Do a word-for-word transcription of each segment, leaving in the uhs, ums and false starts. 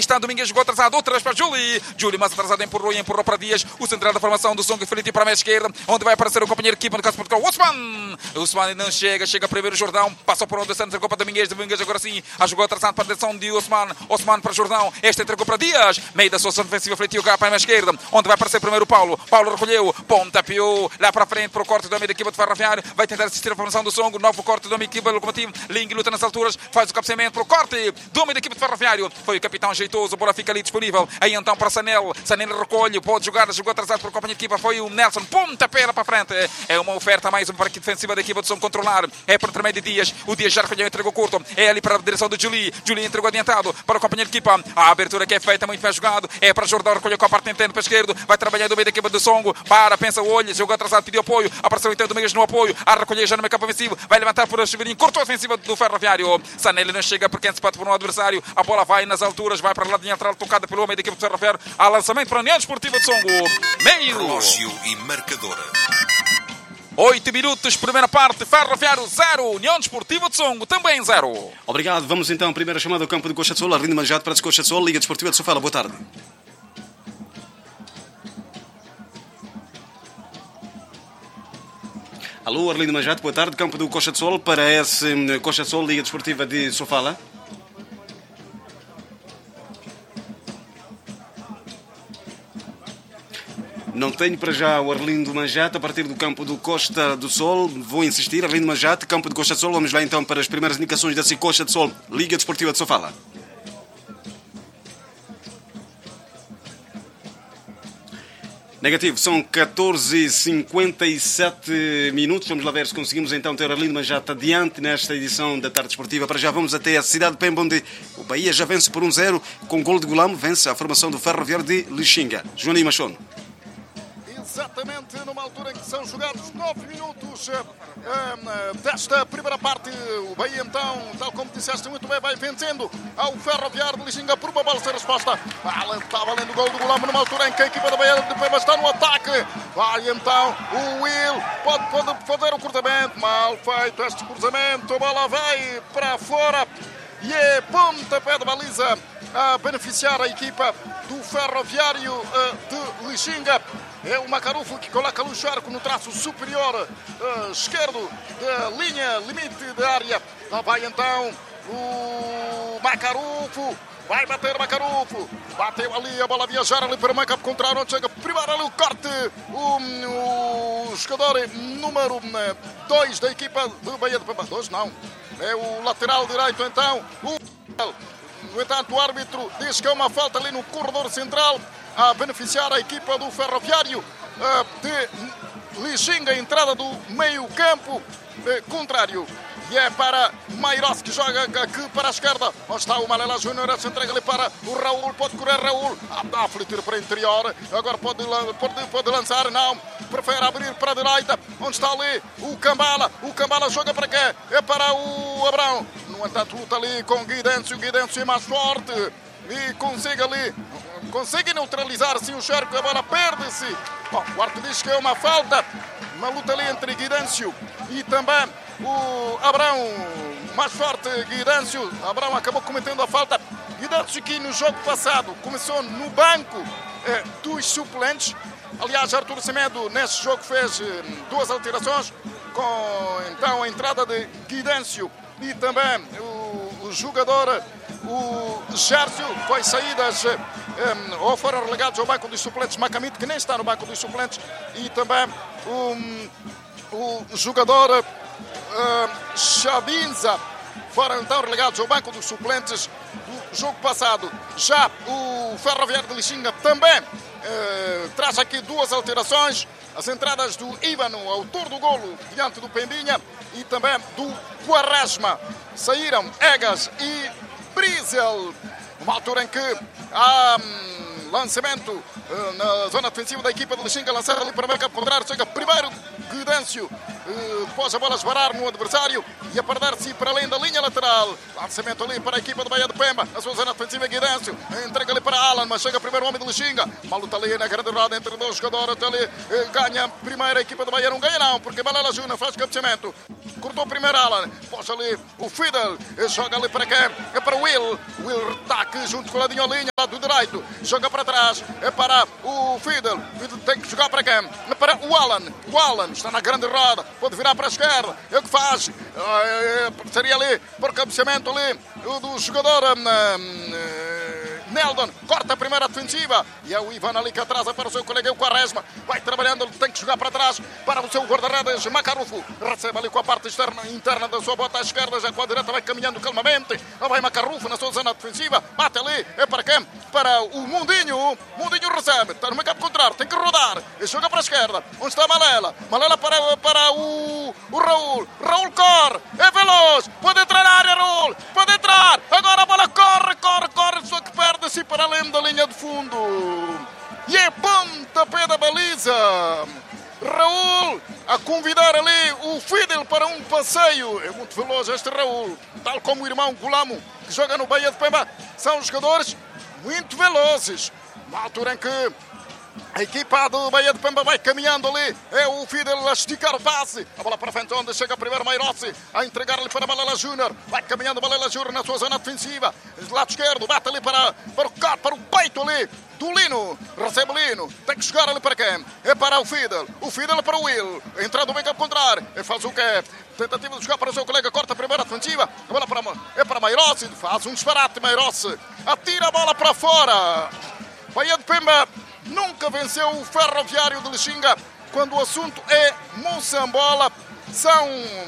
Está Domingues, jogou atrasado, outra vez para Júlio. Júlio mais atrasado, empurrou e empurrou para Dias. O central da formação do Songo Felipe para a meia esquerda, onde vai aparecer o companheiro de equipa no caso de Portugal, Osman. Osman não chega, chega primeiro o Jordão, passou por onde o centro, entregou para Domingues. Domingues agora sim, a jogou atrasado para a direção de Osman. Osman para Jordão, este entregou para Dias. Meio da sua defensiva, Felipe para a meia esquerda, onde vai aparecer primeiro o Paulo. Paulo recolheu, pontapeou lá para frente para o corte do meio da equipa de Ferroviário. Vai tentar assistir a formação do Songo, novo corte do meio da equipa locomotivo. Ling luta nas alturas, faz o cabeceamento para o corte do meio da equipa de Ferroviário. Foi o capitão jeitoso, a bola fica ali disponível. Aí então para Sanel, Sanel recolhe, pode jogar, jogou atrasado por companhia de equipa. Foi o Nelson, pontapé para frente. É uma oferta mais uma para a defensiva da equipa do Songo controlar. É por intermédio de Dias. O Dias já recolheu, entregou curto. É ali para a direção do Julie. Julie entregou adiantado para o companheiro de equipa. A abertura que é feita, muito bem jogado. É para Jordão, recolheu com a parte interna para a esquerda. Vai trabalhar do meio da equipa do Songo. Para, pensa o olho, jogou atrasado, pediu apoio. Apareceu então Domingues no apoio. A recolher já no meio campo ofensivo. Vai levantar por o Severino. Cortou a ofensiva do Ferroviário. Sanelli não chega porque se pode por um adversário. A bola vai nas alturas, vai para a linha lateral, tocada pelo homem da equipa do Ferroviário. Há lançamento para a União Desportiva de Songo. Meio. Relógio e marcadora. oito minutos, primeira parte, Ferroviário zero, União Desportiva de Songo também zero. Obrigado, vamos então, primeira chamada ao campo do Coxa de Sol, Arlindo Manjado para a Coxa de Sol, Liga Desportiva de Sofala, boa tarde. Alô, Arlindo Manjado, boa tarde, campo do Coxa de Sol para esse Coxa de Sol, Liga Desportiva de Sofala. Não tenho para já o Arlindo Manjate a partir do campo do Costa do Sol. Vou insistir, Arlindo Manjate, campo do Costa do Sol. Vamos lá então para as primeiras indicações da Costa do Sol, Liga Desportiva de Sofala. Negativo, são catorze e cinquenta e sete minutos. Vamos lá ver se conseguimos então ter Arlindo Manjate adiante nesta edição da Tarde Desportiva. Para já vamos até a cidade de Pemba, onde o Bahia já vence por um zero com gol de Golamo. Vence a formação do Ferroviário de Lixinga. Joaninho Machono. Exatamente numa altura em que são jogados nove minutos uh, desta primeira parte. O Bahia então, tal como disseste muito bem, vai vencendo ao Ferroviário de Lixinga por uma bola sem resposta. Está valendo o gol do Golamo numa altura em que a equipa da Bahia de Pemba está no ataque. Vai então o Will, pode, pode fazer o cruzamento, mal feito este cruzamento, a bola vai para fora e é pontapé de baliza a beneficiar a equipa do Ferroviário uh, de Lixinga. É o Macarufo que coloca o charco no traço superior uh, esquerdo da linha limite da área. Lá vai então o Macarufo. Vai bater Macarufo. Bateu ali, a bola viajar ali para o meio campo contrário, onde chega primeiro ali o corte. O, o jogador número dois da equipa do Bahia de Pemba. dois não. É o lateral direito então. O... No entanto, o árbitro diz que é uma falta ali no corredor central a beneficiar a equipa do Ferroviário uh, de Lixinga, entrada do meio campo uh, contrário. E é para Mairos que joga aqui para a esquerda. Onde está o Malela Júnior, se entrega ali para o Raul, pode correr Raul. Dá a flitir para o interior, agora pode, pode, pode lançar, não. Prefere abrir para a direita, onde está ali o Cambala. O Cambala joga para quê? É para o Abrão. No entanto, luta ali com o Guidêncio. O Guidêncio é mais forte e consegue ali, consegue neutralizar assim o charco. A bola perde-se. Bom, o árbitro diz que é uma falta. Uma luta ali entre Guidêncio e também o Abrão, mais forte Guidêncio. Abrão acabou cometendo a falta. Guidêncio que no jogo passado começou no banco eh, dos suplentes. Aliás, Artur Semedo neste jogo fez eh, duas alterações, com então a entrada de Guidêncio e também o, o jogador, o Gércio, foi saídas eh, ou foram relegados ao banco dos suplentes Macamite, que nem está no banco dos suplentes, e também o, o jogador Uh, Chabinza foram então relegados ao banco dos suplentes do jogo passado. Já o Ferroviário de Lixinga também uh, traz aqui duas alterações. As entradas do Ivano, autor do golo diante do Pembinha, e também do Quaresma. Saíram Egas e Brizel, numa altura em que há um, lançamento uh, na zona defensiva da equipa de Lixinga, lançar ali para o meio campo contrário. Chega primeiro Guidêncio depois a bola esbarar no adversário e a perder-se para além da linha lateral. Lançamento ali para a equipa de Bahia de Pemba, na sua zona defensiva, Guidâncio, entrega ali para Alan, mas chega primeiro o homem de Lixinga. Uma luta ali na grande roda entre dois jogadores, ali ganha a primeira equipa de Bahia, não ganha não, porque Balela Júnior faz cabeceamento. Cortou primeiro Alan, pôs ali o Fidel, joga ali para quem? É para o Will. Will ataque junto com o ladinho a linha, lado direito, joga para trás, é para o Fidel. Fidel tem que jogar para quem? É para o Alan. O Alan está na grande roda, pode virar para a esquerda, é o que faz. É, é, seria ali para o cabeceamento ali do jogador um, um, Neldon, corta a primeira defensiva e é o Ivan ali que atrasa para o seu colega o Quaresma, vai trabalhando, tem que jogar para trás para o seu guarda-redes Macarrufo, recebe ali com a parte externa interna da sua bota à esquerda, já com a direita vai caminhando calmamente, lá vai Macarrufo na sua zona defensiva, bate ali, é para quem? Para o Mundinho, Mundinho recebe, está no meio campo contrário, tem que rodar, e joga para a esquerda, onde está Malela, Malela para, para o, o Raul, Raul corre, é veloz, pode entrar na área Raul, pode entrar, agora a bola corre, corre, corre, só que perde-se para além da linha de fundo, e é pontapé da baliza. Raul a convidar ali o Fidel para um passeio. É muito veloz este Raul, tal como o irmão Gulamo, que joga no Bahia de Pemba. São jogadores muito velozes. Na altura em que a equipa do Bahia de Pemba vai caminhando ali, é o Fidel a esticar o passe. A bola para frente, onde chega primeiro Mairossi a entregar-lhe para Balela Júnior. Vai caminhando Balela Júnior na sua zona defensiva. Lado esquerdo, bate ali para, para, o, para o peito ali do Lino. Recebe o Lino, tem que chegar ali para quem? É para o Fidel. O Fidel é para o Will. Entrando bem campo contrário. Ele faz o quê? Tentativa de jogar para o seu colega, corta a primeira defensiva. A bola para, é para Mairossi. Faz um disparate, Mairossi. Atira a bola para fora. Bahia de Pemba nunca venceu o Ferroviário de Lixinga quando o assunto é Moçambola. São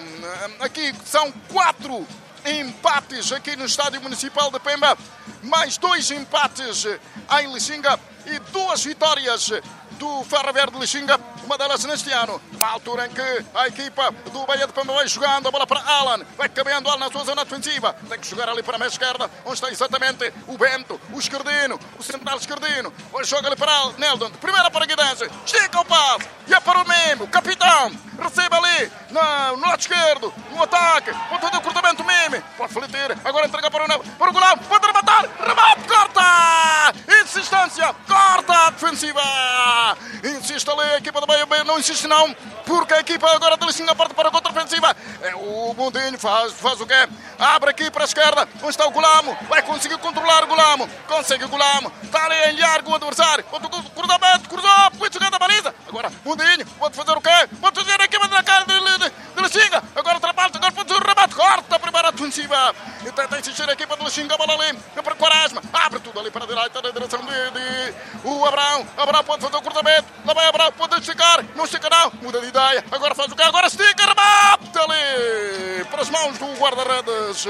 aqui são quatro empates aqui no Estádio Municipal de Pemba, mais dois empates em Lixinga e duas vitórias do Ferroviário de Lixinga, uma delas neste ano, na altura em que a equipa do Bahia de Pemba vai jogando a bola para Alan, vai caminhando Alan na sua zona defensiva, tem que jogar ali para a meia esquerda, onde está exatamente o Bento, o esquerdino, o central esquerdino, joga ali para Neldon, de primeira para Guidance, estica o passe, e é para o Memo, capitão, recebe ali no, no lado esquerdo, no ataque, ponto do cruzamento Meme, pode fletir, agora entrega para o, para o Gulam, pode rematar, remate, corta, insistência, corta a defensiva. Insiste ali a equipa do Bahia, não insiste não, porque a equipa agora de Lixinga parte para a contra-ofensiva. É o Mundinho, faz, faz o quê? Abre aqui para a esquerda, onde está o Gulamo, vai conseguir controlar o Gulamo, consegue o Gulamo, está ali em largo o adversário, cruzamento, cruzou, foi jogando a baliza. Agora Mundinho, pode fazer o quê? Pode fazer a equipa na cara de, de, de Lixinga, agora atrapalha, agora pode fazer o remate, corta a primeira defensiva. E tenta insistir a equipa de Lixinga, a bola ali, é para Quaresma, abre tudo ali para a direita, na direção de, de o Abrão, Abrão pode fazer o cruzamento, lá vai Abrão, pode esticar, não estica não, muda de ideia, agora faz o quê? Agora estica, remate ali, para as mãos do guarda-redes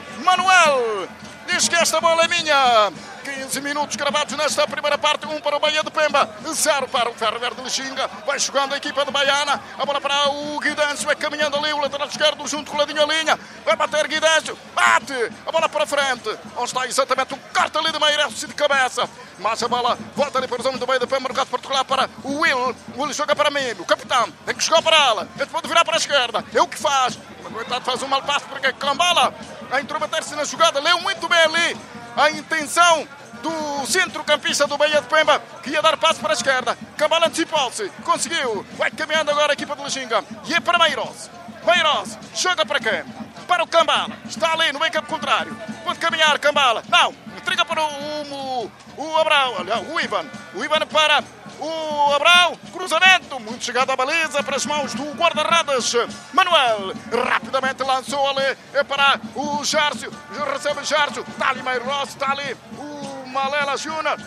Manuel, diz que esta bola é minha. quinze minutos gravados nesta primeira parte, um para o Bahia de Pemba, zero para o Ferroviário de Lixinga. Vai jogando a equipa de Baiana, a bola para o Guidâncio, vai caminhando ali o lateral esquerdo junto com o ladinho a linha, vai bater Guidâncio, bate a bola para frente, onde está exatamente o corte ali de Mairossi de cabeça, mas a bola volta ali para os homens do Bahia de Pemba, no caso particular para o Will. O Will joga para mim, o capitão tem que jogar para ela, ele pode virar para a esquerda, é o que faz, o coitado faz um mal passo porque Cambala a intrometer-se na jogada, leu muito bem ali a intenção do centrocampista do Bahia de Pemba, que ia dar passo para a esquerda. Cambala antecipou-se, conseguiu, vai caminhando agora a equipa de Lixinga, e é para Mairossi. Mairossi, joga para quem? Para o Cambala, está ali no meio campo contrário, pode caminhar Cambala, não, entrega para o, o, o Abrão, olha, o Ivan, o Ivan para o Abrão, cruzamento, muito chegado à baliza para as mãos do guarda-redes Manuel, rapidamente lançou ali, é para o Járcio, recebe o Járcio, está ali Mairossi, está ali o Malela Júnior,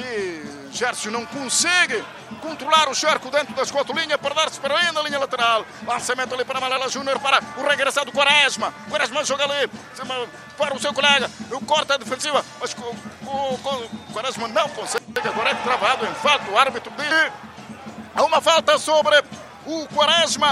e Járcio não consegue controlar o cerco dentro das quatro linhas, perder-se para além da linha lateral, lançamento ali para Malela Júnior, para o regressado Quaresma, Quaresma joga ali para o seu colega, o corte a defensiva, mas o, o, o Quaresma não consegue, agora é travado em fato, o árbitro diz há uma falta sobre o Quaresma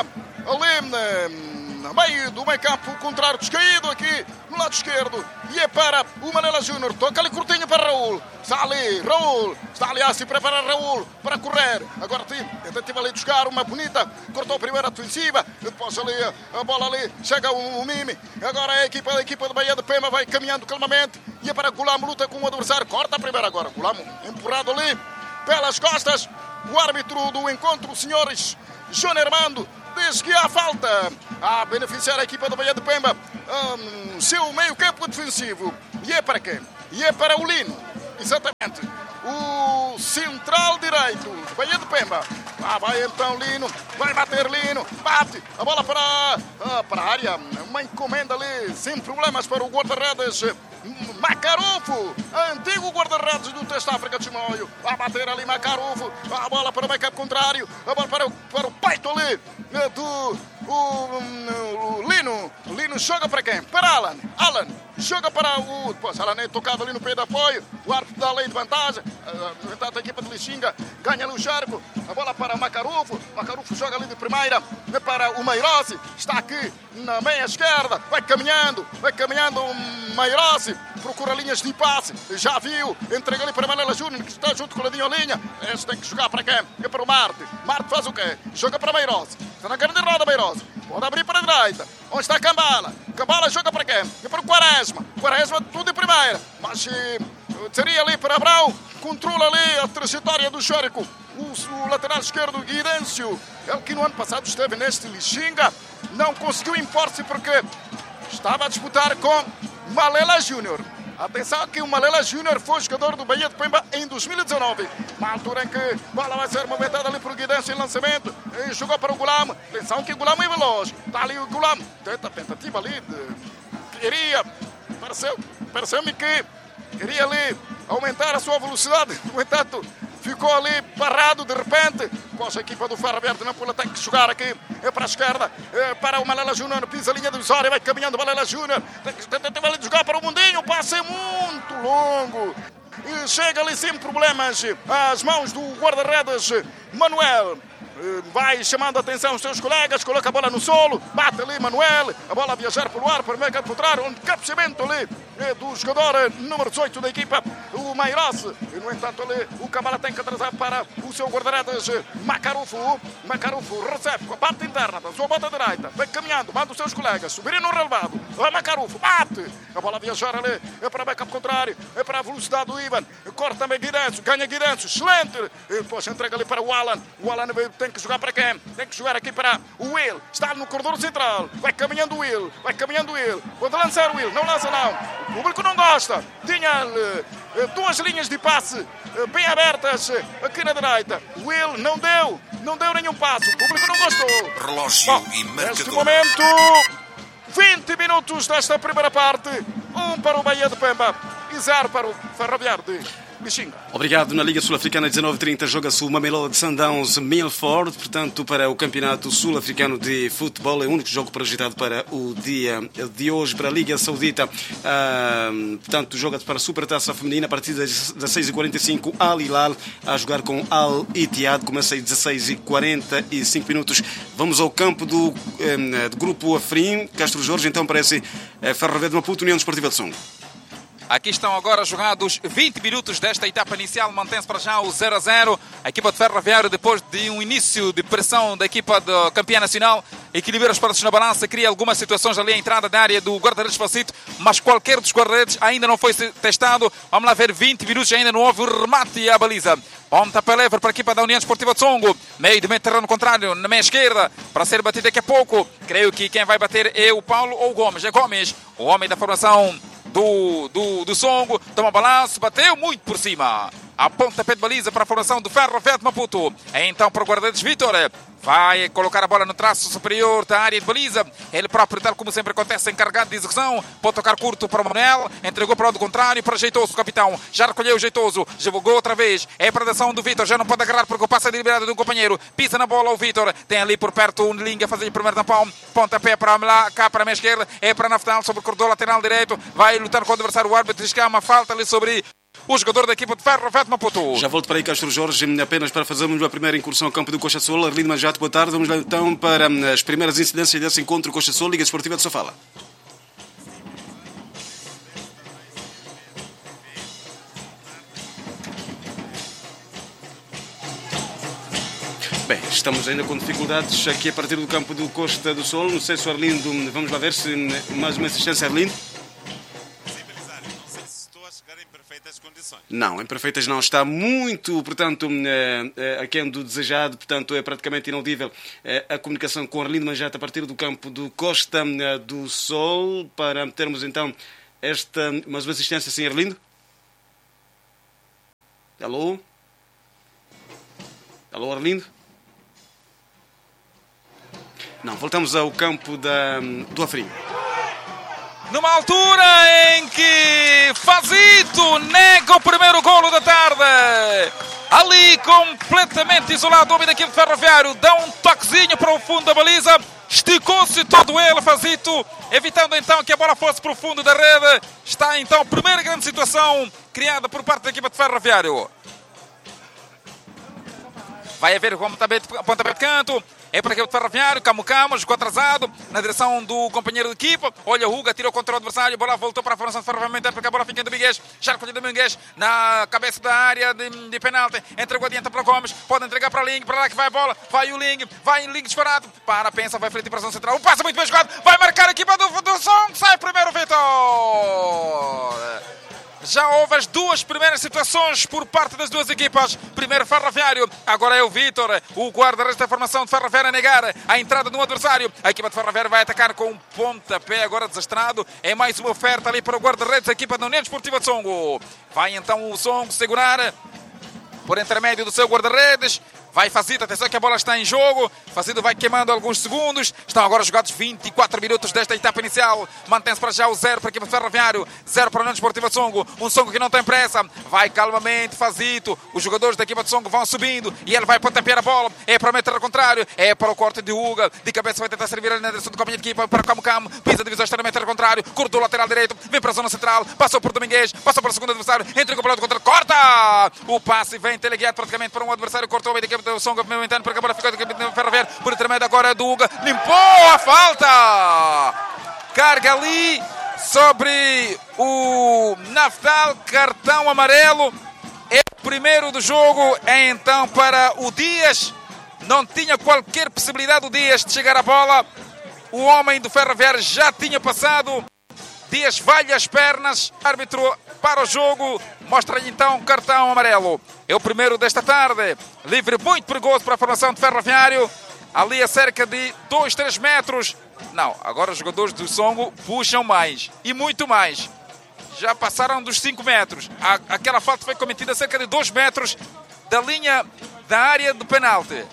ali no meio do meio campo contrário, descaído aqui no lado esquerdo, e é para o Malela Júnior, toca ali curtinho para Raul, Está ali, Raul. Está ali a se preparar Raul para correr. Agora tem tentativa ali de jogar uma bonita. Cortou a primeira defensiva. Depois ali a bola ali. Chega o, o Mimi. Agora a equipa, a equipa de Bahia de Pemba vai caminhando calmamente. E é para Gulamo, luta com o adversário. Corta a primeira agora. Gulamo empurrado ali pelas costas. O árbitro do encontro, o senhor João Armando, diz que há falta a beneficiar a equipa do Bahia de Pemba. Um, seu meio campo defensivo. E é para quem? E é para o Lino. Exatamente. O central direito do Bahia de Pemba. Ah, vai então Lino. Vai bater Lino. Bate. A bola para, ah, para a área. Uma encomenda ali. Sem problemas para o guarda-redes Macarufo. Antigo guarda-redes do Teste África de Chimoio. Vai bater ali Macarufo. A bola para o backup contrário. A bola para o, para o peito ali do o, o Lino. O Lino joga para quem? Para Alan. Alan. Joga para o... Depois, Alan é tocado ali no pé de apoio. O árbitro dá lei de vantagem. A equipa de Lixinga ganha ali o charco. A bola para o Macarufo. Macarufo joga ali de primeira para o Mairossi. Está aqui na meia esquerda. Vai caminhando. Vai caminhando o Mairossi. Procura linhas de passe. Já viu. Entrega ali para Malela Júnior, que está junto com o Ladinho Linha. Este tem que jogar para quem? É para o Marte. Marte faz o quê? Joga para Mairossi. Está na grande roda, Mairossi. Pode abrir para a direita. Onde está Cambala? Cambala joga para quem? É para o Quaresma. Quaresma tudo de primeira. Mas eh, seria ali para Abrão. Controla ali a trajetória do Jérico. O, o lateral esquerdo, Guidêncio. Ele que no ano passado esteve neste Lixinga. Não conseguiu impor-se porque estava a disputar com Malela Júnior. Atenção que o Malela Júnior foi jogador do Bahia de Pemba em dois mil e dezanove. Uma altura em que a bola vai ser movimentada ali por o Guidêncio em lançamento. E jogou para o Gulamo. Atenção que o Gulamo é veloz. Está ali o Gulamo. Tenta a tentativa ali de... Queria... Pareceu, pareceu-me que queria ali aumentar a sua velocidade. No entanto, ficou ali parado de repente. Pois a equipa do Ferro Verde Nampula tem que jogar aqui. É para a esquerda, é para o Malela Júnior. Pisa a linha divisória, vai caminhando o Malela Júnior. Tem que tentar ali de jogar para o Mundinho. O passe é muito longo. E chega ali sem problemas às mãos do guarda-redes Manuel. Vai chamando a atenção os seus colegas, coloca a bola no solo, bate ali Manuel, a bola a viajar pelo ar para o meio campo contrário, um cabeceamento ali do jogador número dezoito da equipa, o Mairossi. E no entanto ali o Cabala tem que atrasar para o seu guarda-redes Macarufo. Macarufo recebe com a parte interna da sua bota direita, vem caminhando, manda os seus colegas subirem no relevado. O Macarufo bate, a bola a viajar ali é para o meio campo contrário, é para a velocidade do Ivan, corta também Guidêncio, ganha Guidêncio, excelente, e depois entrega ali para o Alan. O Alan tem que jogar para quem? Tem que jogar aqui para o Will. Está no corredor central. Vai caminhando o Will. Vai caminhando o Will. Pode lançar o Will. Não lança não. O público não gosta. Tinha uh, duas linhas de passe uh, bem abertas uh, aqui na direita. O Will não deu. Não deu nenhum passo. O público não gostou. Relógio Bom, e marcador. neste momento, vinte minutos desta primeira parte. Um para o Bahia de Pemba e zero para o Ferroviário de Lixinga. Obrigado. Na Liga Sul-Africana dezanove trinta joga-se o Mamelodi Sundowns Milford, portanto para o Campeonato Sul-Africano de Futebol, é o único jogo projetado para o dia de hoje. Para a Liga Saudita, ah, portanto joga-se para a Supertaça Feminina a partir das dezasseis e quarenta e cinco. Al Hilal a jogar com Al Ittihad, começa às dezasseis e quarenta e cinco minutos. Vamos ao campo do, eh, do grupo Afrim. Castro Jorge, então parece eh, Ferro Verde Maputo, União Desportiva de Songo. Aqui estão agora jogados vinte minutos desta etapa inicial, mantém-se para já o zero a zero. A equipa de Ferroviário, depois de um início de pressão da equipa da campeã nacional, equilibra os pratos na balança, cria algumas situações ali à entrada da área do guarda-redes Facito, mas qualquer dos guarda-redes ainda não foi testado. Vamos lá ver, vinte minutos ainda não houve o remate à baliza. Pontapé livre para a equipa da União Desportiva de Songo, meio de meio terreno contrário, na meia esquerda, para ser batido daqui a pouco. Creio que quem vai bater é o Paulo ou o Gomes. É Gomes, o homem da formação do, do, do Songo, toma balanço, bateu muito por cima. A pontapé de baliza para a formação do Ferro Verde Maputo. É então para o guarda-redes Vitor. Vai colocar a bola no traço superior da área de baliza. Ele próprio, tal como sempre acontece, encarregado de execução. Pode tocar curto para o Manuel. Entregou para o lado contrário para Jeitoso, o capitão. Já recolheu o Jeitoso. Jogou outra vez. É a predação do Vitor. Já não pode agarrar porque o passe é deliberado de um companheiro. Pisa na bola o Vitor. Tem ali por perto o Nelinga a fazer o primeiro tampão. Pontapé para lá, cá para a minha esquerda. É para Naftal sobre o corredor lateral direito. Vai lutar com o adversário. O árbitro diz que há uma falta ali sobre o jogador da equipa de Ferro Verde Maputo. Já volto para aí, Castro Jorge, apenas para fazermos a primeira incursão ao campo do Coxa Sol. Arlindo Manjato, boa tarde. Vamos lá então para as primeiras incidências desse encontro Coxa Sol, Liga Desportiva de Sofala. Bem, estamos ainda com dificuldades aqui a partir do campo do Costa do Sol. Não sei se o Arlindo, vamos lá ver se mais uma assistência, Arlindo. Não, em perfeitas não. Está muito, portanto, aquém do desejado. Portanto, é praticamente inaudível a comunicação com o Arlindo Manjata a partir do campo do Costa do Sol. Para termos, então, esta mais uma assistência, sim, Arlindo? Alô? Alô, Arlindo? Não, voltamos ao campo da, do Afelino. Numa altura em que Fazito nega o primeiro golo da tarde. Ali, completamente isolado, o homem da equipe de Ferroviário dá um toquezinho para o fundo da baliza. Esticou-se todo ele, Fazito, evitando então que a bola fosse para o fundo da rede. Está então a primeira grande situação criada por parte da equipa de Ferroviário. Vai haver o pontapé de canto. É para a equipe de Ferroviário. Camu Camu jogou atrasado na direção do companheiro de equipa. Olha, o Huga tirou contra o adversário. A bola voltou para a formação de Ferroviário, porque a bola fica em Domingues. Já recolheu Domingues na cabeça da área de, de penalti. Entregou adiante para Gomes. Pode entregar para Ling. Para lá que vai a bola. Vai o Ling. Vai o Ling disparado. Para, pensa, vai frente para a posição central. Um passe muito bem jogado. Vai marcar a equipa do, do Som. Sai primeiro, Vitor. Já houve as duas primeiras situações por parte das duas equipas. Primeiro Ferroviário, agora é o Vitor, o guarda-redes da formação de Ferroviário a negar a entrada de um adversário. A equipa de Ferroviário vai atacar com um pontapé agora desastrado. É mais uma oferta ali para o guarda-redes da equipa da União Desportiva de Songo. Vai então o Songo segurar por intermédio do seu guarda-redes. Vai Fazito, atenção que a bola está em jogo. Fazito vai queimando alguns segundos. Estão agora jogados vinte e quatro minutos desta etapa inicial. Mantém-se para já o zero para a equipa de Ferroviário. Zero para a União Desportiva de Songo. Um Songo que não tem pressa. Vai calmamente Fazito. Os jogadores da equipa de Songo vão subindo. E ele vai pontapear a bola. É para meter ao contrário. É para o corte de Huga. De cabeça vai tentar servir ali na direção do companheiro de equipa. Para Camu Camu. Pisa a divisão extremamente ao contrário. Cortou o lateral direito. Vem para a zona central. Passou por Domingues. Passou para o segundo adversário. Entra com o lado contra. Corta! O passe vem teleguiado praticamente para um adversário. Cortou o meio da equipa do Songo. Momentâneo porque a bola ficou da equipa de Ferroviário. Por intermédio agora do Huga. Limpou a falta! Carga ali sobre o Naftal. Cartão amarelo. É o primeiro do jogo. É então para o Dias. Não tinha qualquer possibilidade o Dias de chegar à bola. O homem do Ferroviário já tinha passado. Dias vai as pernas. Árbitro para o jogo. Mostra-lhe então cartão amarelo. É o primeiro desta tarde. Livre muito perigoso para a formação de Ferroviário. Ali a cerca de dois, três metros. Não, agora os jogadores do Songo puxam mais. E muito mais. Já passaram dos cinco metros. Aquela falta foi cometida a cerca de dois metros da linha da área do penalti.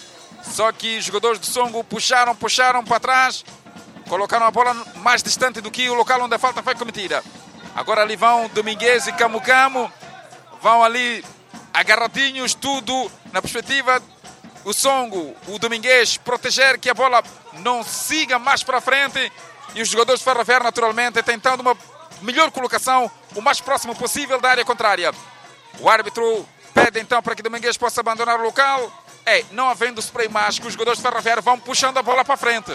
Só que os jogadores do Songo puxaram, puxaram para trás. Colocaram a bola mais distante do que o local onde a falta foi cometida. Agora ali vão Domingues e Camu Camu. Vão ali agarradinhos, tudo na perspectiva. O Songo, o Domingues, proteger que a bola não siga mais para a frente. E os jogadores de Ferroviário, naturalmente, tentando uma melhor colocação, o mais próximo possível da área contrária. O árbitro pede então para que Domingues possa abandonar o local. É, não havendo spray mágico, os jogadores de Ferroviário vão puxando a bola para a frente.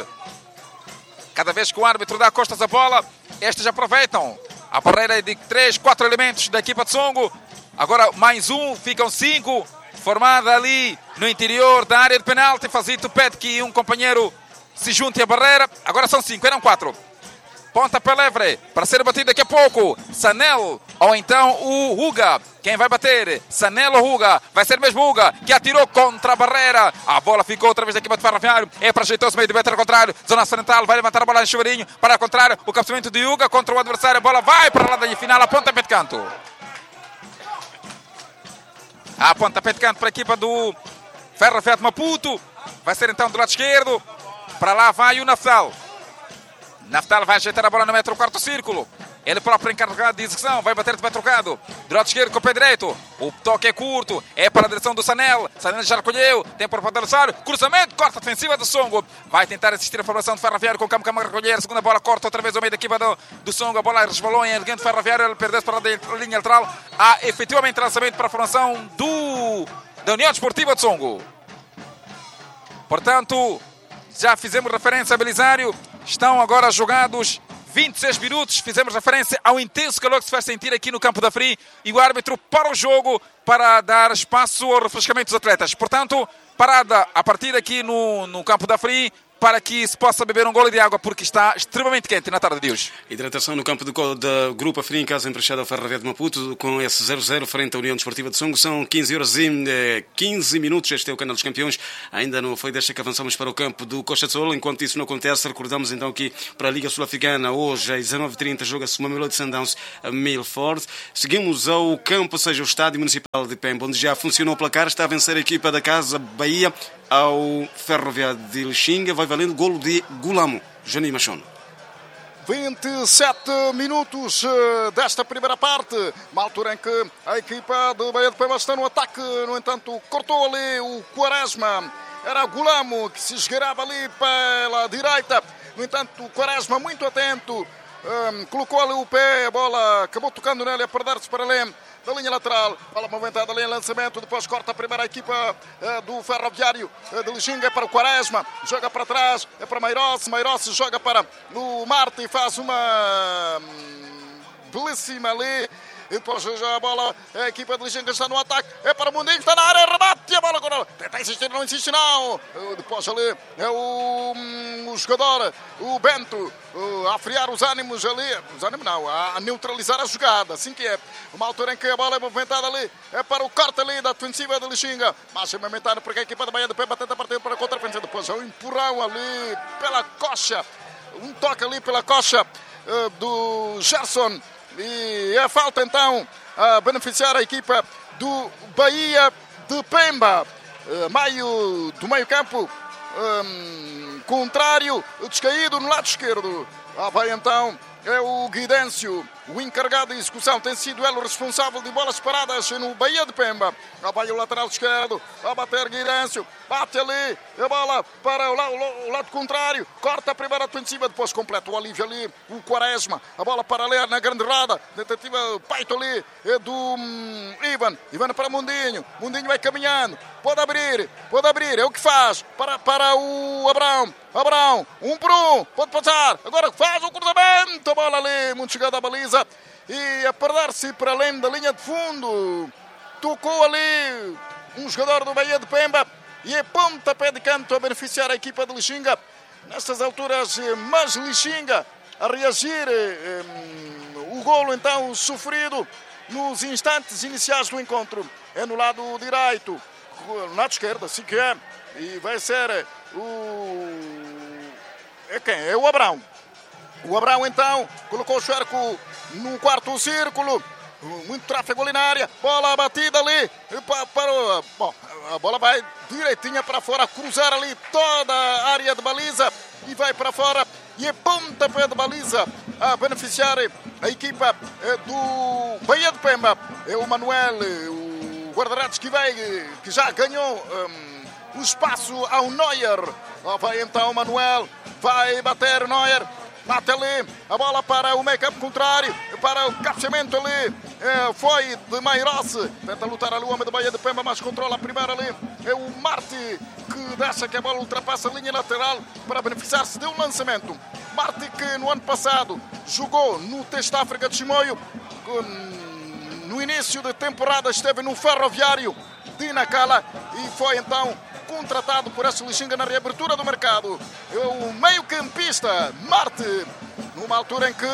Cada vez que o árbitro dá costas à bola, estes aproveitam. A barreira é de três, quatro elementos da equipa de Songo. Agora mais um, ficam cinco. Formada ali no interior da área de penalti. Fazito pede que um companheiro se junte à barreira. Agora são cinco, eram quatro. Pontapé livre para ser batido daqui a pouco. Sanel ou então o Huga. Quem vai bater? Sanel ou Huga? Vai ser mesmo Huga que atirou contra a barreira. A bola ficou outra vez da equipa de Ferroviário. É para ajeitar-se meio de meter ao contrário. Zona central vai levantar a bola em chuveirinho. Para o contrário, o cabeceamento de Huga contra o adversário. A bola vai para lá da final. A pontapé de canto. A pontapé de canto para a equipa do Ferroviário de Maputo. Vai ser então do lado esquerdo. Para lá vai o Naftal. Naftal vai ajeitar a bola no metro quarto círculo. Ele próprio encarregado de execução. Vai bater de pé trocado. Do lado esquerdo com o pé direito. O toque é curto. É para a direção do Sanel. Sanel já recolheu. Tem por o adversário. Cruzamento. Corta defensiva do Songo. Vai tentar assistir a formação de Ferroviário com o Camu Camu a recolher. Segunda bola corta outra vez ao meio da equipa do, do Songo. A bola resvalou em elegante Ferroviário. Ele perdeu-se para a linha lateral. Há efetivamente lançamento para a formação do, da União Desportiva de Songo. Portanto, já fizemos referência a Belisário. Estão agora jogados vinte e seis minutos, fizemos referência ao intenso calor que se faz sentir aqui no campo da F R I e o árbitro para o jogo para dar espaço ao refrescamento dos atletas. Portanto, parada a partir aqui no, no campo da F R I para que se possa beber um gole de água porque está extremamente quente na tarde de hoje. Hidratação no campo do Grupo F R I em casa emprestado ao Ferroviário de Maputo com esse zero a zero frente à União Desportiva de Songo. São quinze horas e quinze minutos. Este é o Canal dos Campeões. Ainda não foi desta que avançamos para o campo do Costa de Sol. Enquanto isso não acontece, recordamos então aqui para a Liga Sul-Africana. Hoje às dezanove e trinta joga-se uma Mamelodi Sundowns a Milford. Seguimos ao campo, ou seja, o Estádio Municipal de Pemba, onde já funcionou o placar. Está a vencer a equipa da casa Bahia ao Ferroviário de Lixinga. Vai valendo golo de Gulamo. Jani Machon. vinte e sete minutos desta primeira parte, uma altura em que a equipa do Bahia de Pemba está no ataque. No entanto, cortou ali o Quaresma. Era Gulamo que se esgueirava ali pela direita. No entanto, o Quaresma muito atento, um, colocou ali o pé, a bola acabou tocando nele a perder-se para além da linha lateral. Bola movimentada ali em lançamento, depois corta a primeira equipa uh, do Ferroviário uh, de Lixinga para o Quaresma, joga para trás, é para Mairossi, Mairossi joga para o Marte e faz uma um, belíssima ali. E depois já a bola, a equipa de Lixinga está no ataque, é para o Mundinho, está na área, rebate a bola agora, tenta insistir, não insiste não. Depois ali é o, o jogador, o Bento, a friar os ânimos ali, os ânimos não, a neutralizar a jogada, assim que é. Uma altura em que a bola é movimentada ali, é para o corte ali da defensiva de Lixinga, mas é movimentado porque a equipa da Bahia de Pemba tenta partir para a contra-ofensiva. Depois é um empurrão ali pela coxa, um toque ali pela coxa uh, do Gerson. E é falta então a beneficiar a equipa do Bahia de Pemba. Uh, meio do meio campo um, contrário, descaído no lado esquerdo. Ah, vai então, é o Guidêncio, o encarregado de execução. Tem sido ele o responsável de bolas paradas no Bahia de Pemba. Ah, vai o lateral esquerdo, a bater Guidêncio, bate ali, a bola para o lado, o lado contrário, corta a primeira defensiva, depois completa o alívio ali, o Quaresma, a bola para ali na grande roda, tentativa peito ali é do hum, Ivan, Ivan para Mundinho, Mundinho vai caminhando, pode abrir, pode abrir, é o que faz, para, para o Abrão, Abrão, um por um, pode passar, agora faz o cruzamento, a bola ali, muito chegada à baliza, e a perder-se para além da linha de fundo, tocou ali um jogador do Bahia de Pemba, e é pontapé de canto a beneficiar a equipa de Lixinga. Nestas alturas, mas Lixinga a reagir, um, o golo então sofrido nos instantes iniciais do encontro. É no lado direito, no lado esquerdo, assim que é, e vai ser o... é quem? É o Abrão. O Abrão então colocou o Xerco no quarto círculo. Muito tráfego ali na área, bola batida ali para, para o, bom, a bola vai direitinha para fora, cruzar ali toda a área de baliza e vai para fora e é pontapé de baliza a beneficiar a equipa do Bahia de Pemba. É o Manuel, o guarda-redes que vai, que já ganhou um, o espaço ao Neuer. Lá vai então o Manuel, vai bater o Neuer. Bate ali, a bola para o meio-campo contrário, para o cabeceamento ali, é, foi de Mairossi, tenta lutar ali o homem da Bahia de Pemba, mas controla a primeira ali, é o Marti, que deixa que a bola ultrapassa a linha lateral para beneficiar-se de um lançamento. Marti que no ano passado jogou no Teste África de Chimoio, no início da temporada esteve no Ferroviário de Nacala e foi então contratado por esta Lixinga na reabertura do mercado. É o meio-campista Marte, numa altura em que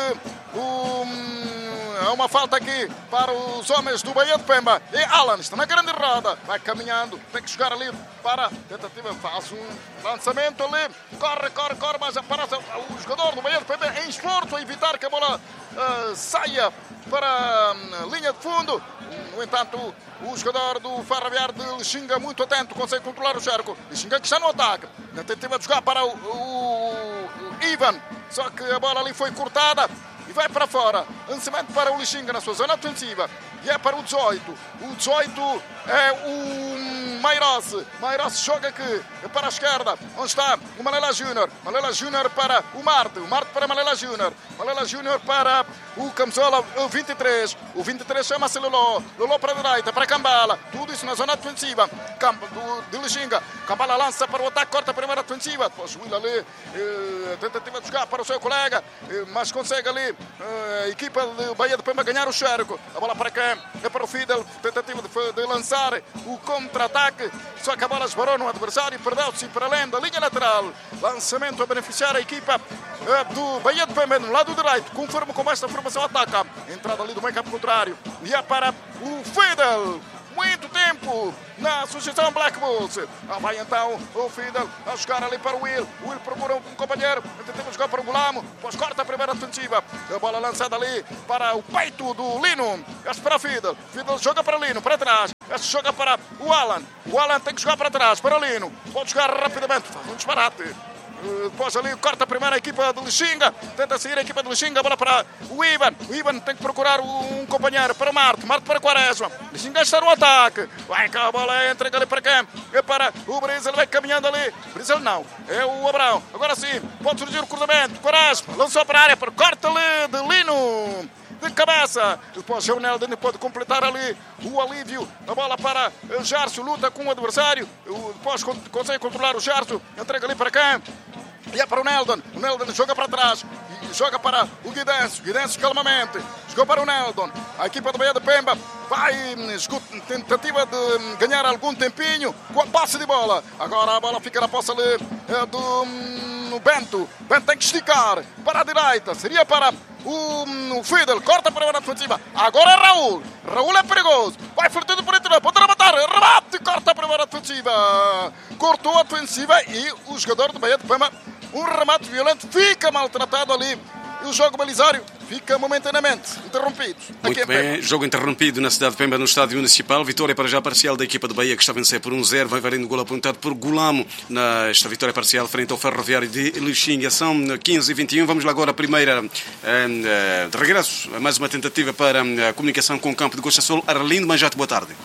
um, há uma falta aqui para os homens do Bahia de Pemba. E Alan está na grande roda, vai caminhando, tem que jogar ali para a tentativa, faz um lançamento ali, corre, corre, corre, mas aparece o jogador do Bahia de Pemba em esforço a evitar que a bola uh, saia para a linha de fundo. No entanto, o jogador do Ferroviário de Lixinga muito atento, consegue controlar o cerco. Lixinga que está no ataque, na tentativa de jogar para o, o, o Ivan, só que a bola ali foi cortada e vai para fora. Lançamento para o Lixinga na sua zona defensiva e é para o dezoito. O dezoito é o Mairos. Mairos joga aqui para a esquerda, onde está o Malela Júnior. Malela Júnior para o Marte. O Marte para Malela Júnior. Malela Júnior para o camisola o vinte e três. O vinte e três chama-se Lolo. Lolo para a direita, para Cambala. Tudo isso na zona defensiva. Campo do, de Lixinga. Cambala lança para o ataque, corta a primeira defensiva. Depois o Will ali, eh, tentativa de jogar para o seu colega, eh, mas consegue ali eh, a equipa de Bahia de Pemba ganhar o cerco. A bola para quem? É para o Fidel. Tentativa de, de lançar o contra-ataque. Só que a bola esbarrou no adversário e perdeu-se para além da linha lateral. Lançamento a beneficiar a equipa eh, do Bahia de Pemba no lado direito. Conforme com esta formação ataca. Entrada ali do meio campo contrário. E é para o Fidel. Muito tempo na sugestão Black Bulls. Ah, vai então o Fidel a jogar ali para o Will. O Will procura um companheiro. Tentamos jogar para o Gulamo. Depois corta a primeira defensiva. A bola lançada ali para o peito do Lino. Este para o Fidel. Fidel joga para Lino, para trás. Este joga para o Alan. O Alan tem que jogar para trás, para o Lino. Pode jogar rapidamente. Faz um disparate. Depois ali corta a primeira equipa de Lixinga. Tenta sair a equipa de Lixinga. Bola para o Ivan. O Ivan tem que procurar um companheiro para Marte. Marte para Quaresma. Lixinga está no ataque. Vai cá a bola. Entrega ali para quem? É para o Brisel. Vai caminhando ali. Brisel não. É o Abrão. Agora sim. Pode surgir o cruzamento. Quaresma. Lançou para a área. Corta ali de Lino. De cabeça. Depois o Nelden pode completar ali o alívio. A bola para o Jarso. Luta com o adversário. Depois consegue controlar o Jarso. Entrega ali para quem? E é para o Neldon. O Neldon joga para trás. E joga para o Guidense. Guidense calmamente. Jogou para o Neldon. A equipa do Bahia de Pemba vai tentativa de ganhar algum tempinho com a passe de bola. Agora a bola fica na posse ali é, do Bento. Bento tem que esticar para a direita. Seria para o, o Fidel. Corta para a defensiva. Agora é Raul. Raul é perigoso. Vai furtando por interior. Pode rematar. Remate. Corta a primeira defensiva. Cortou a defensiva e o jogador do Bahia de Pemba, um remate violento, fica maltratado ali. E o jogo balizário fica momentaneamente interrompido. Muito bem, jogo interrompido na cidade de Pemba, no estádio municipal. Vitória para já parcial da equipa do Bahia, que está a vencer por um zero. Vai valendo o gol apontado por Gulamo nesta vitória parcial frente ao Ferroviário de Lixinga. São quinze e vinte e um. Vamos lá agora a primeira eh, de regresso. Mais uma tentativa para a comunicação com o campo de Costa Sol. Arlindo Manjato, boa tarde.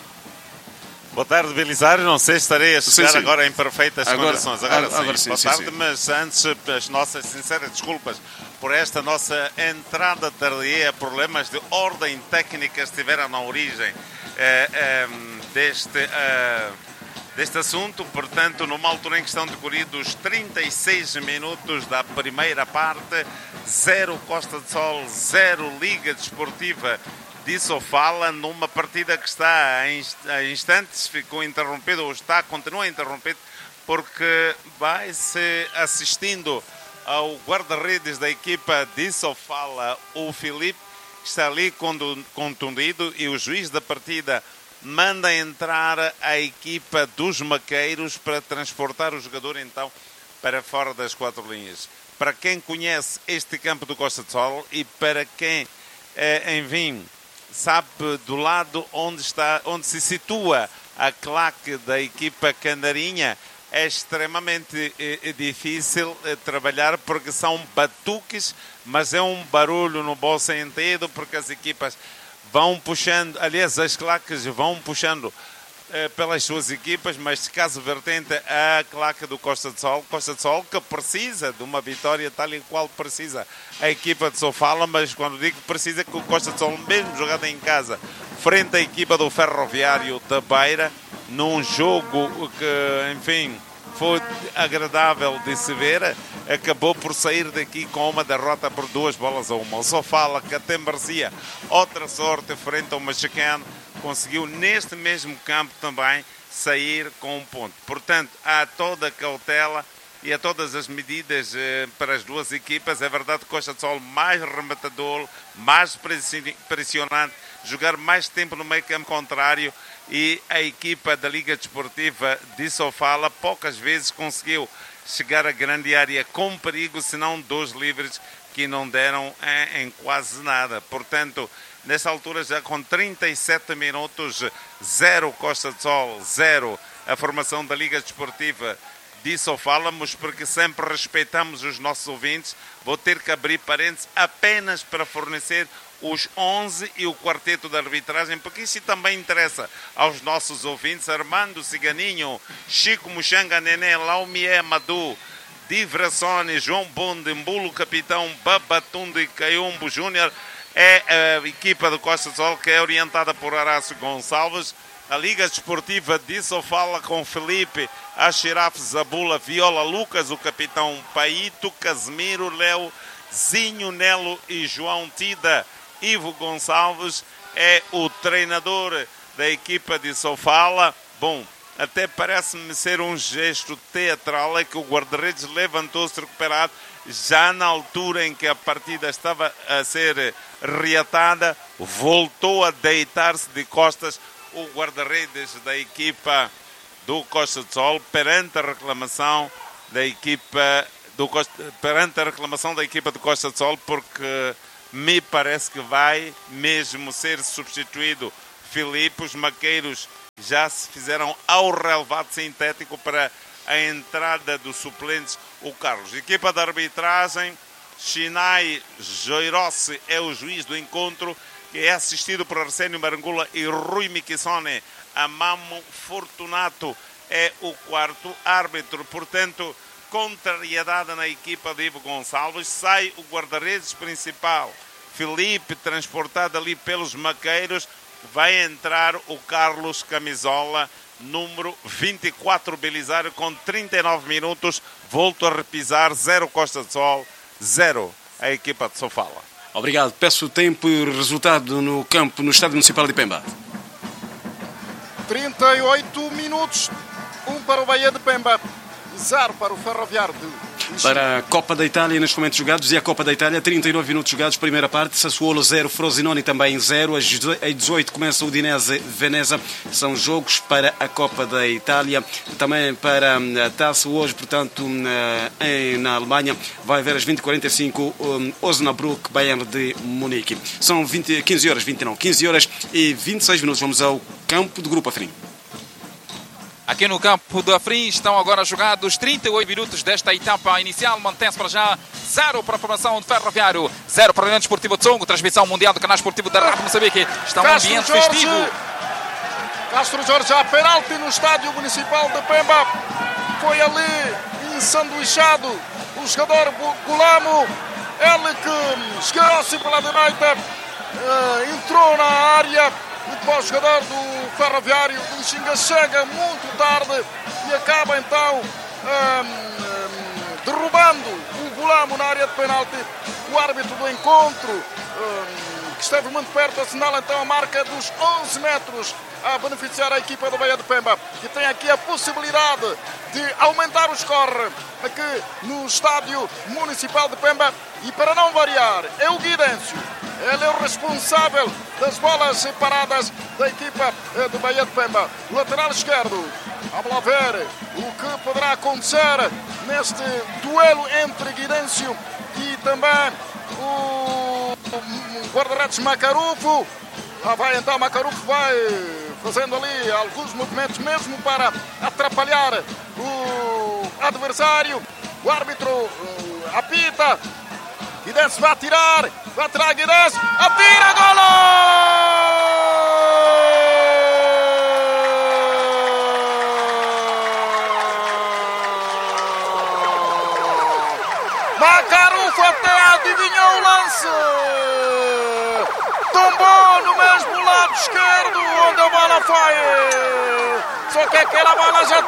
Boa tarde, Belisário. Não sei se estarei a chegar sim, sim. agora em perfeitas agora, condições. Agora, agora, sim. agora sim. Boa sim, tarde, sim. Mas antes, as nossas sinceras desculpas por esta nossa entrada tardia. Problemas de ordem técnica estiveram na origem eh, eh, deste, eh, deste assunto. Portanto, numa altura em que estão decorridos trinta e seis minutos da primeira parte, zero Costa de Sol, zero Liga Desportiva de Sofala, numa partida que está a instantes, ficou interrompido, ou está, continua interrompido, porque vai-se assistindo ao guarda-redes da equipa de Sofala, o Filipe, que está ali contundido, e o juiz da partida manda entrar a equipa dos Maqueiros para transportar o jogador, então, para fora das quatro linhas. Para quem conhece este campo do Costa de Sol e para quem, eh, enfim, sabe do lado onde, está, onde se situa a claque da equipa Candarinha, é extremamente eh, difícil eh, trabalhar, porque são batuques, mas é um barulho no bom sentido, porque as equipas vão puxando, aliás, as claques vão puxando eh, pelas suas equipas, mas de caso vertente a claque do Costa de Sol, Costa de Sol que precisa de uma vitória tal e qual precisa a equipa de Sofala, mas quando digo que precisa, que o Costa de Sol, mesmo jogado em casa, frente à equipa do Ferroviário da Beira, num jogo que, enfim, foi agradável de se ver, acabou por sair daqui com uma derrota por duas bolas a uma. O Sofala, que até merecia outra sorte frente ao Machacano, conseguiu neste mesmo campo também sair com um ponto. Portanto, há toda a cautela e a todas as medidas eh, para as duas equipas. É verdade que Costa de Sol mais rematador, mais pressionante, jogar mais tempo no meio campo contrário, e a equipa da Liga Desportiva de Sofala poucas vezes conseguiu chegar à grande área com perigo, senão dois livres que não deram em, em quase nada. Portanto, nessa altura, já com trinta e sete minutos, zero Costa de Sol, zero a formação da Liga Desportiva de Sofala, mas porque sempre respeitamos os nossos ouvintes, vou ter que abrir parênteses apenas para fornecer os onze e o quarteto de arbitragem, porque isso também interessa aos nossos ouvintes. Armando Ciganinho, Chico Muxanga, Nené, Laumié, Madu, Divrassone, João Bonde, Mbulo Capitão, Babatunde e Caiumbo Júnior. É a equipa do Costa do Sol, que é orientada por Horácio Gonçalves. A Liga Desportiva de Sofala com Felipe, Axiraf, Zabula, Viola, Lucas, o Capitão Paito, Casimiro, Léo, Zinho, Nelo e João Tida. Ivo Gonçalves é o treinador da equipa de Sofala. Bom, até parece-me ser um gesto teatral, é que o guarda-redes levantou-se recuperado já na altura em que a partida estava a ser reatada, voltou a deitar-se de costas o guarda-redes da equipa do Costa do Sol perante a reclamação da equipa do Costa, perante a reclamação da equipa do Costa do Sol, porque me parece que vai mesmo ser substituído Filipe. Os maqueiros já se fizeram ao relevado sintético para a entrada dos suplentes, o Carlos. Equipa de arbitragem, Chinai Joirossi é o juiz do encontro, que é assistido por Arsénio Marangula e Rui Miquissone. Amamo Fortunato é o quarto árbitro. Portanto, contrariedade na equipa de Ivo Gonçalves. Sai o guarda-redes principal, Filipe, transportado ali pelos maqueiros. Vai entrar o Carlos Camisola, número vinte e quatro, Belisário, com trinta e nove minutos. Volto a repisar, zero Costa do Sol, zero a equipa de Sofala. Obrigado. Peço o tempo e o resultado no campo, no Estádio Municipal de Pemba. trinta e oito minutos, um para o Bahia de Pemba, zero para o Ferroviário de... Para a Copa da Itália, neste momento jogados, e a Copa da Itália, trinta e nove minutos jogados, primeira parte, Sassuolo zero, Frosinone também zero, às dezoito começa o Udinese Veneza, são jogos para a Copa da Itália, também para a Taça hoje, portanto, em, na Alemanha, vai haver às vinte e quarenta e cinco um, Osnabrück, Bayern de Munique. São vinte, quinze horas, vinte não, quinze horas e vinte e seis minutos, vamos ao campo do Grupo Afrim. Aqui no campo do Afrim estão agora jogados trinta e oito minutos desta etapa inicial. Mantém-se para já zero para a formação de Ferroviário, zero para a União Desportiva de Songo. Transmissão mundial do canal esportivo da Rádio Moçambique. Está um Castro ambiente Jorge, festivo. Castro Jorge a penalti no Estádio Municipal de Pemba. Foi ali ensanduichado o jogador Gulamo. Ele que esqueceu-se pela direita, uh, entrou na área. O depois jogador do Ferroviário do Xinga chega muito tarde e acaba então um, um, derrubando o Gulamo na área de penalti. O árbitro do encontro, um, que esteve muito perto, assinala então a marca dos onze metros a beneficiar a equipa do Bahia de Pemba, que tem aqui a possibilidade de aumentar o score aqui no Estádio Municipal de Pemba. E para não variar, é o Guidêncio. Ele é o responsável das bolas separadas da equipa do Bahia de Pemba. O lateral esquerdo. Vamos lá ver o que poderá acontecer neste duelo entre Guidêncio e também o guarda-redes Macarufo. Lá vai então Macarufo, vai fazendo ali alguns movimentos mesmo para atrapalhar o adversário. O árbitro apita. Guidêncio vai atirar, vai atirar Guidêncio, atira, golo! Macarufo até adivinhou o lance, tombou no mesmo lado esquerdo onde a bola foi, só que aquela bola já